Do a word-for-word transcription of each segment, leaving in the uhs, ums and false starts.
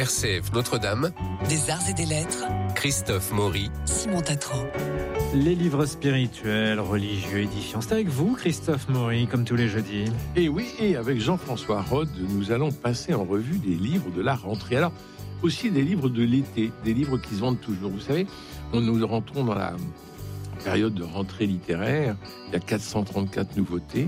R C F Notre-Dame, des arts et des lettres, Christophe Maury, Simon Tatran. Les livres spirituels, religieux, édifiants. C'est avec vous, Christophe Maury, comme tous les jeudis. Et oui, et avec Jean-François Rode, nous allons passer en revue des livres de la rentrée. Alors, aussi des livres de l'été, des livres qui se vendent toujours. Vous savez, on nous rentrons dans la période de rentrée littéraire. Il y a quatre cent trente-quatre nouveautés.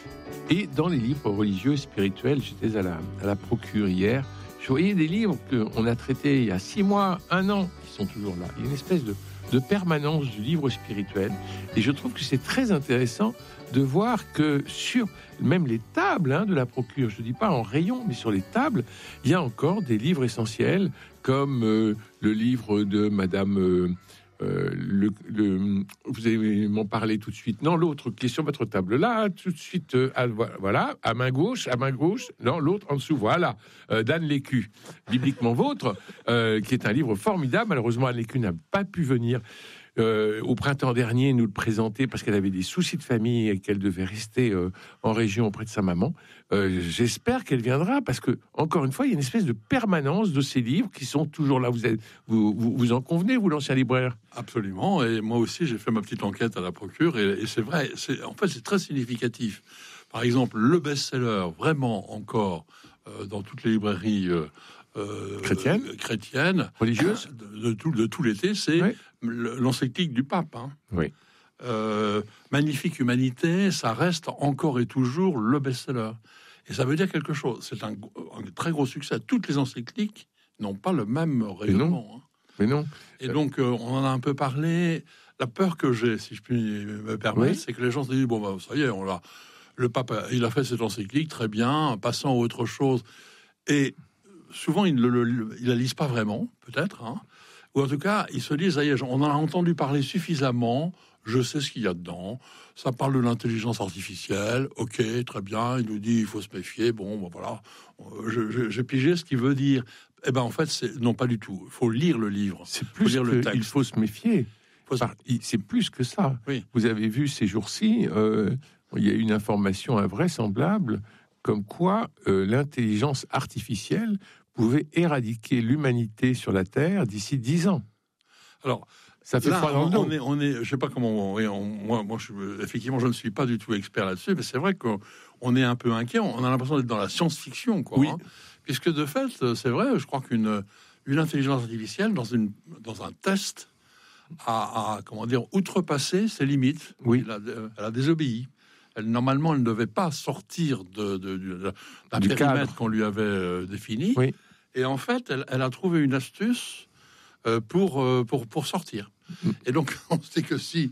Et dans les livres religieux et spirituels, j'étais à la, à la procure hier. Je voyais des livres qu'on a traités il y a six mois, un an, qui sont toujours là. Il y a une espèce de, de permanence du livre spirituel. Et je trouve que c'est très intéressant de voir que sur même les tables hein, de la procure, je ne dis pas en rayon, mais sur les tables, il y a encore des livres essentiels, comme euh, le livre de Madame... Euh, Euh, le, le, vous allez m'en parler tout de suite. Non, l'autre qui est sur votre table là, tout de suite. Euh, à, voilà, à main gauche, à main gauche. Non, l'autre en dessous. Voilà, euh, d'Anne Lécu, bibliquement vôtre, euh, qui est un livre formidable. Malheureusement, Anne Lécu n'a pas pu venir. Euh, au printemps dernier, nous le présenter parce qu'elle avait des soucis de famille et qu'elle devait rester euh, en région auprès de sa maman. Euh, j'espère qu'elle viendra parce que, encore une fois, il y a une espèce de permanence de ces livres qui sont toujours là. Vous, êtes, vous, vous, vous en convenez, vous, l'ancien libraire ? Absolument. Et moi aussi, j'ai fait ma petite enquête à la procure et, et c'est vrai. C'est, en fait, c'est très significatif. Par exemple, le best-seller, vraiment encore, euh, dans toutes les librairies euh, Euh, chrétienne, euh, chrétienne, religieuse, de, de, tout, de tout l'été, c'est oui. l'encyclique du pape. Hein. Oui. Euh, Magnifique Humanité, ça reste encore et toujours le best-seller. Et ça veut dire quelque chose. C'est un, un très gros succès. Toutes les encycliques n'ont pas le même rayonnement. Hein. Mais non. Et donc, euh, on en a un peu parlé. La peur que j'ai, si je puis me permettre, oui. c'est que les gens se disent, bon, bah, ça y est, on l'a, le pape, il a fait cette encyclique, très bien, passant à autre chose. Et souvent, ils ne la lisent pas vraiment, peut-être. Hein. Ou en tout cas, ils se disent, ça y est, on en a entendu parler suffisamment, je sais ce qu'il y a dedans. Ça parle de l'intelligence artificielle, ok, très bien. Il nous dit, il faut se méfier. Bon, ben voilà, je, je, j'ai pigé ce qu'il veut dire. Eh ben, en fait, c'est, non, pas du tout. Il faut lire le livre. C'est plus lire que le texte. Il faut se méfier. Faut se... Enfin, c'est plus que ça. Oui. Vous avez vu ces jours-ci, euh, il y a une information invraisemblable comme quoi euh, l'intelligence artificielle pouvait éradiquer l'humanité sur la Terre d'ici dix ans. Alors, ça fait là, froid dans le dos. On est, on est, je sais pas comment, on, on, moi, moi je, effectivement, je ne suis pas du tout expert là-dessus, mais c'est vrai qu'on on est un peu inquiet. On a l'impression d'être dans la science-fiction, quoi. Oui. Hein, puisque de fait, c'est vrai, je crois qu'une une intelligence artificielle dans une dans un test a, a comment dire outrepassé ses limites. Oui. Elle a, elle a désobéi. Elle, normalement, elle ne devait pas sortir de, de, de, d'un du périmètre cadre qu'on lui avait euh, défini. Oui. Et en fait, elle, elle a trouvé une astuce euh, pour, euh, pour, pour sortir. Mmh. Et donc, on sait que si...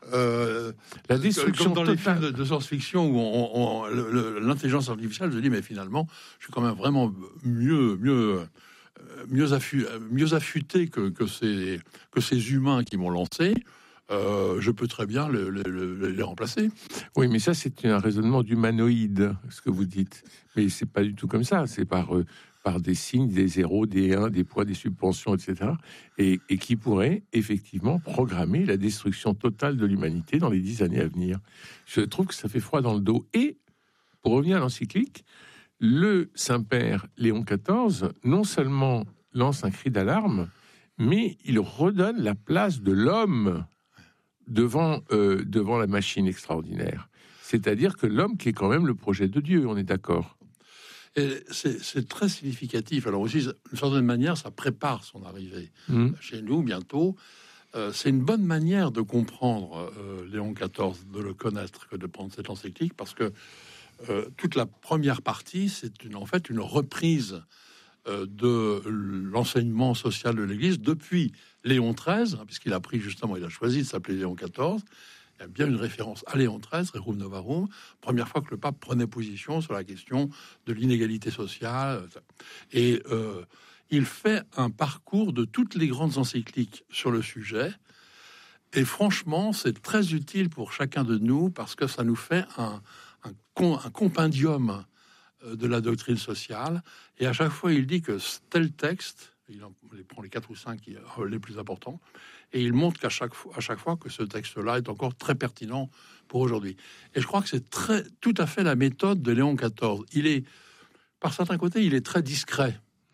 Euh, la destruction comme dans totale. les films de, de science-fiction où on, on, le, le, l'intelligence artificielle se dit, mais finalement, je suis quand même vraiment mieux... mieux mieux, affu, mieux affûté que, que, ces, que ces humains qui m'ont lancé. Euh, je peux très bien le, le, le, les remplacer. Oui, mais ça, c'est un raisonnement d'humanoïde, ce que vous dites. Mais c'est pas du tout comme ça. C'est par, euh, par des signes, des zéros, des uns, des poids, des subventions, et cetera. Et, et qui pourrait effectivement programmer la destruction totale de l'humanité dans les dix années à venir. Je trouve que ça fait froid dans le dos. Et, pour revenir à l'encyclique, le Saint-Père Léon quatorze, non seulement lance un cri d'alarme, mais il redonne la place de l'homme devant, euh, devant la machine extraordinaire. C'est-à-dire que l'homme qui est quand même le projet de Dieu, on est d'accord. Et c'est, c'est très significatif. Alors aussi, d'une certaine manière, ça prépare son arrivée mmh. chez nous bientôt. Euh, c'est une bonne manière de comprendre euh, Léon quatorze, de le connaître, que de prendre cette encyclique, parce que euh, toute la première partie, c'est une, en fait une reprise euh, de l'enseignement social de l'Église depuis Léon treize, hein, puisqu'il a pris justement, il a choisi de s'appeler Léon quatorze. Il y a bien une référence à Léon treize, Rerum Novarum, première fois que le pape prenait position sur la question de l'inégalité sociale. Et euh, il fait un parcours de toutes les grandes encycliques sur le sujet. Et franchement, c'est très utile pour chacun de nous parce que ça nous fait un, un, un compendium de la doctrine sociale. Et à chaque fois, il dit que tel texte, il en il prend les quatre ou cinq qui, les plus importants, et il montre qu'à chaque fois, à chaque fois que ce texte-là est encore très pertinent pour aujourd'hui. Et je crois que c'est très, tout à fait la méthode de Léon quatorze. Il est, par certains côtés, il est très discret.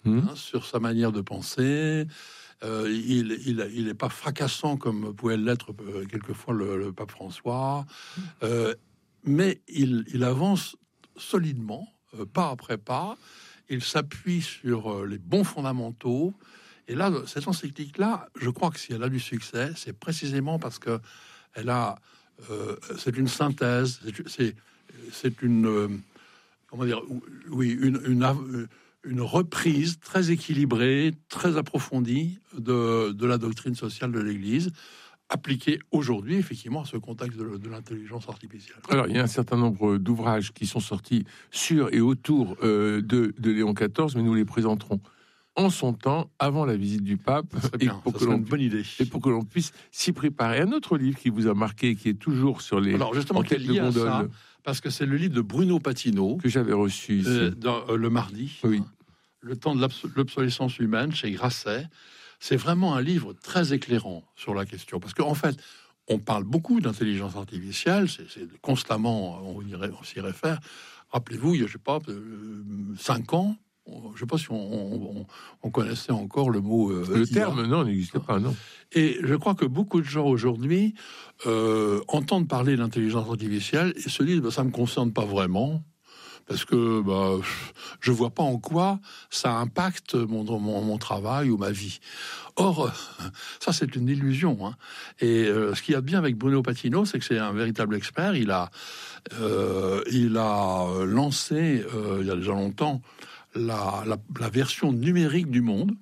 mmh. hein, sur sa manière de penser. Euh, il il il n'est pas fracassant comme pouvait l'être euh, quelquefois le, le pape François, euh, mais il, il avance solidement, euh, pas après pas. Il s'appuie sur euh, les bons fondamentaux. Et là, cette encyclique-là, je crois que si elle a du succès, c'est précisément parce que elle a, euh, c'est une synthèse, c'est c'est une euh, comment dire, oui, une, une une reprise très équilibrée, très approfondie de, de la doctrine sociale de l'Église, appliquée aujourd'hui, effectivement, à ce contexte de, de l'intelligence artificielle. Alors, il y a un certain nombre d'ouvrages qui sont sortis sur et autour euh, de, de Léon quatorze, mais nous les présenterons en son temps, avant la visite du pape, et bien, pour que l'on, une bonne idée. Et pour que l'on puisse s'y préparer. Un autre livre qui vous a marqué, qui est toujours sur les... Alors, justement, qui est lié à ça, parce que c'est le livre de Bruno Patino, que j'avais reçu ici. Euh, dans, euh, le mardi. Oui. Hein. Le temps de l'obsolescence humaine chez Grasset, c'est vraiment un livre très éclairant sur la question. Parce qu'en fait, on parle beaucoup d'intelligence artificielle, c'est, c'est constamment, on, irait, on s'y réfère. Rappelez-vous, il y a, je sais pas, euh, cinq ans, je ne sais pas si on, on, on connaissait encore le mot... Euh, le I A. terme, non, n'existait pas, non. Et je crois que beaucoup de gens aujourd'hui euh, entendent parler d'intelligence artificielle et se disent bah, « ça ne me concerne pas vraiment ». Parce que bah, je vois pas en quoi ça impacte mon, mon, mon travail ou ma vie. Or, ça c'est une illusion. Hein. Et euh, ce qu'il y a de bien avec Bruno Patino, c'est que c'est un véritable expert. Il a, euh, il a lancé, euh, il y a déjà longtemps, la, la, la version numérique du Monde.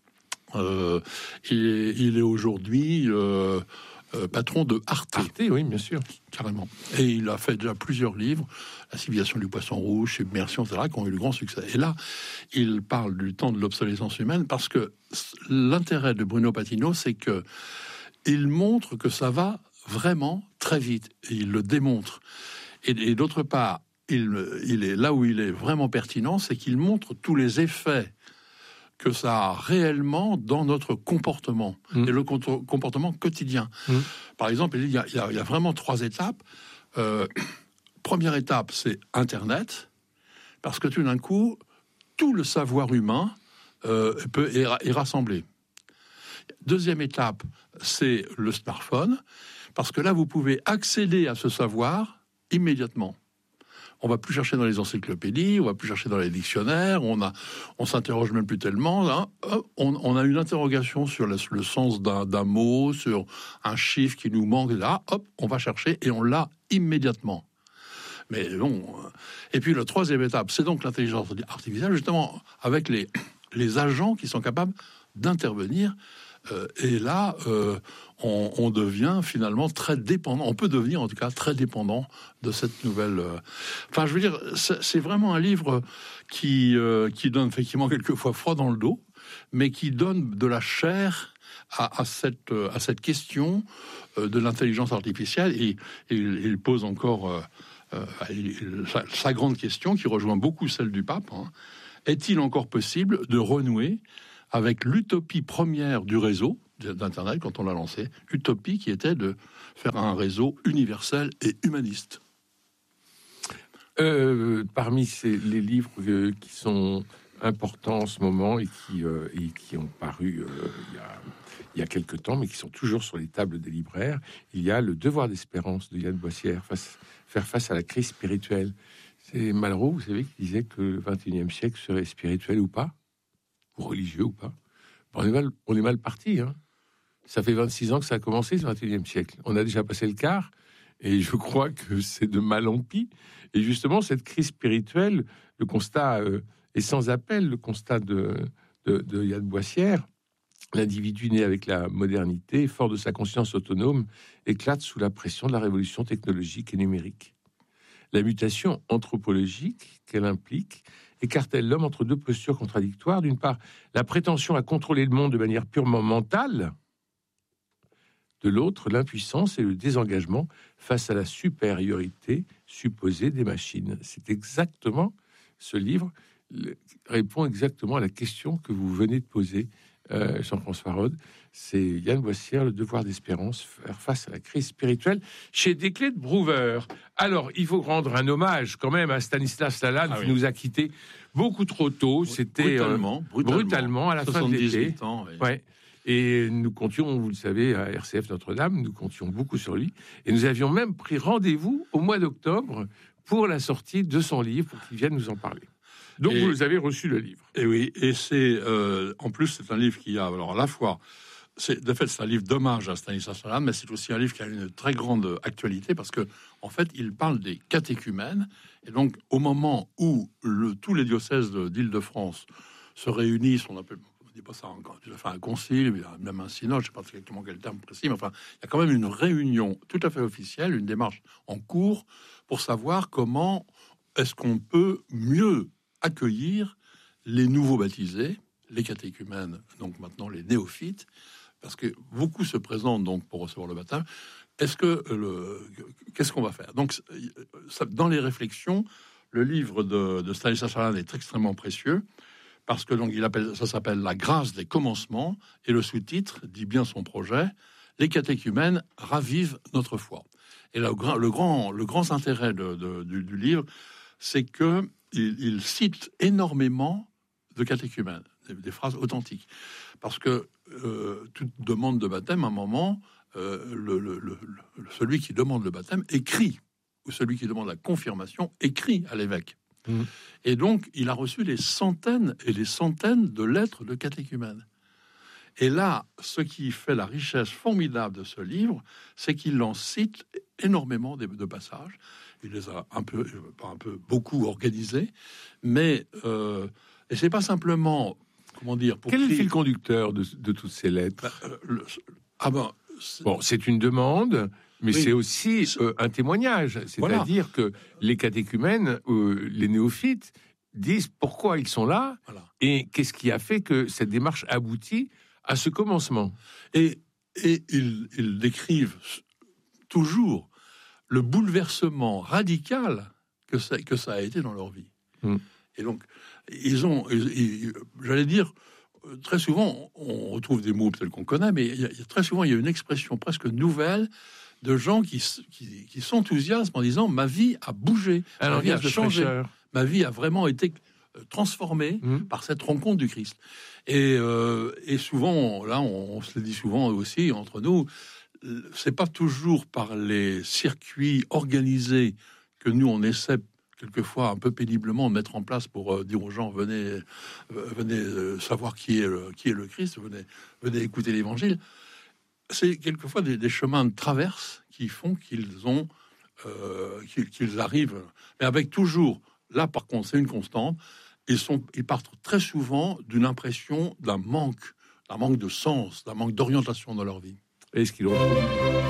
Euh, il est, il est aujourd'hui... Euh, Euh, patron de Arte. Arte, oui, bien sûr. Carrément. Et il a fait déjà plusieurs livres, La civilisation du poisson rouge, Submersion, et cetera, qui ont eu le grand succès. Et là, il parle du temps de l'obsolescence humaine parce que l'intérêt de Bruno Patino, c'est que il montre que ça va vraiment très vite. Et il le démontre. Et, et d'autre part, il, il est là où il est vraiment pertinent, c'est qu'il montre tous les effets que ça a réellement dans notre comportement, mmh. et le comportement quotidien. Mmh. Par exemple, il y, a, il, y a, il y a vraiment trois étapes. Euh, première étape, c'est Internet, parce que tout d'un coup, tout le savoir humain euh, peut, est, est rassemblé. Deuxième étape, c'est le smartphone, parce que là, vous pouvez accéder à ce savoir immédiatement. On va plus chercher dans les encyclopédies, on va plus chercher dans les dictionnaires, on a, on s'interroge même plus tellement. Hein. On, on a une interrogation sur le, le sens d'un, d'un mot, sur un chiffre qui nous manque, et là, hop, on va chercher et on l'a immédiatement. Mais bon. Et puis, la troisième étape, c'est donc l'intelligence artificielle, justement, avec les, les agents qui sont capables d'intervenir. Euh, et là, euh, on, on devient finalement très dépendant. On peut devenir, en tout cas, très dépendant de cette nouvelle. Euh... Enfin, je veux dire, c'est, c'est vraiment un livre qui euh, qui donne effectivement quelquefois froid dans le dos, mais qui donne de la chair à, à cette à cette question euh, de l'intelligence artificielle. Et, et il pose encore euh, euh, il, sa, sa grande question, qui rejoint beaucoup celle du pape. Hein. Est-il encore possible de renouer avec l'utopie première du réseau d'Internet quand on l'a lancé, utopie qui était de faire un réseau universel et humaniste. Euh, parmi ces, les livres euh, qui sont importants en ce moment et qui, euh, et qui ont paru euh, il, y a, il y a quelque temps, mais qui sont toujours sur les tables des libraires, il y a Le devoir d'espérance de Yann Boissière, face, faire face à la crise spirituelle. C'est Malraux, vous savez, qui disait que le vingt et unième siècle serait spirituel ou pas, ou religieux ou pas. On est mal, on est mal parti. Hein. Ça fait vingt-six ans que ça a commencé, ce vingt et unième siècle. On a déjà passé le quart, et je crois que c'est de mal en pis. Et justement, cette crise spirituelle, le constat euh, est sans appel, le constat de, de, de Yann Boissière. L'individu né avec la modernité, fort de sa conscience autonome, éclate sous la pression de la révolution technologique et numérique. La mutation anthropologique qu'elle implique écarte-t-elle l'homme entre deux postures contradictoires ? D'une part, la prétention à contrôler le monde de manière purement mentale. De l'autre, l'impuissance et le désengagement face à la supériorité supposée des machines. C'est exactement, ce livre répond exactement à la question que vous venez de poser, euh, Jean-François Rode. C'est Yann Boissière, Le devoir d'espérance, faire face à la crise spirituelle, chez Desclés de Brouwer. Alors, il faut rendre un hommage quand même à Stanislas Lalanne, ah, qui oui. nous a quittés beaucoup trop tôt. C'était brutalement, euh, brutalement, brutalement à la fin de l'été. Ans, oui. Ouais. Et nous comptions, vous le savez, à R C F Notre-Dame, nous comptions beaucoup sur lui. Et nous avions même pris rendez-vous au mois d'octobre pour la sortie de son livre, pour qu'il vienne nous en parler. Donc et, vous avez reçu le livre. Et oui, et c'est euh, en plus c'est un livre qui a alors à la fois, c'est de fait c'est un livre d'hommage à Stanislas Lemaitre, mais c'est aussi un livre qui a une très grande actualité parce que en fait il parle des catéchumènes et donc au moment où le, tous les diocèses de, d'Île-de-France se réunissent, on appelle on dit pas ça encore, il a fait un concile, il y a même un synode, je ne sais pas exactement quel terme précis, mais enfin il y a quand même une réunion tout à fait officielle, une démarche en cours pour savoir comment est-ce qu'on peut mieux accueillir les nouveaux baptisés, les catéchumènes, donc maintenant les néophytes, parce que beaucoup se présentent donc pour recevoir le baptême. Est-ce que le, qu'est-ce qu'on va faire? Donc, ça, dans les réflexions, le livre de, de Stanislas Lemaitre est extrêmement précieux parce que donc il appelle, ça s'appelle La grâce des commencements et le sous-titre dit bien son projet. Les catéchumènes ravivent notre foi. Et là, le grand, le grand, le grand intérêt de, de, du, du livre, c'est que il, il cite énormément de catéchumènes, des, des phrases authentiques, parce que euh, toute demande de baptême, à un moment, euh, le, le, le, le, celui qui demande le baptême écrit, ou celui qui demande la confirmation écrit à l'évêque. Mmh. Et donc, il a reçu des centaines et des centaines de lettres de catéchumènes. Et là, ce qui fait la richesse formidable de ce livre, c'est qu'il en cite énormément de, de passages. Il les a un peu, pas un peu, beaucoup organisés, mais euh, et c'est pas simplement, comment dire, pour quel est le qui... fil conducteur de, de toutes ces lettres? bah, le, Ah ben, c'est... bon, c'est une demande, mais oui, c'est aussi euh, un témoignage. C'est-à-dire voilà. que les catéchumènes, euh, les néophytes, disent pourquoi ils sont là voilà. et qu'est-ce qui a fait que cette démarche aboutit à ce commencement. Et, et ils, ils décrivent toujours le bouleversement radical que ça, que ça a été dans leur vie. Mmh. Et donc, ils ont, ils, ils, j'allais dire, très souvent, on retrouve des mots peut-être qu'on connaît, mais il y a, très souvent, il y a une expression presque nouvelle de gens qui, qui, qui s'enthousiasment en disant « ma vie a bougé, alors, ma vie a changé, fraîcheur. Ma vie a vraiment été transformée mmh. par cette rencontre du Christ. » Et, euh, et souvent, là, on, on se le dit souvent aussi entre nous, c'est pas toujours par les circuits organisés que nous, on essaie quelquefois un peu péniblement de mettre en place pour euh, dire aux gens venez, euh, venez euh, savoir qui est, le, qui est le Christ, venez, venez écouter l'Évangile. C'est quelquefois des, des chemins de traverse qui font qu'ils ont, euh, qu'ils, qu'ils arrivent, mais avec toujours, là par contre, c'est une constante. Ils, sont, ils partent très souvent d'une impression d'un manque, d'un manque de sens, d'un manque d'orientation dans leur vie. Est-ce qu'ils ont